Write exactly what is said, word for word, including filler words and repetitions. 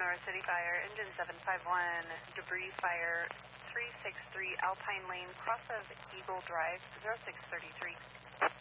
Sonora City Fire, engine seven five one, debris fire three six three Alpine Lane, cross of Eagle Drive, zero six three three.